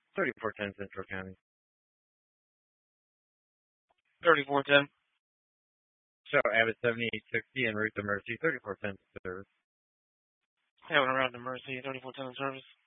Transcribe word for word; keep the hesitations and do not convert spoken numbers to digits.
thirty-four ten Central County. thirty-four ten. Show Abbott seventy-eight sixty and Route to Mercy, thirty-four ten service. Having around the Mercy, thirty-four ten service.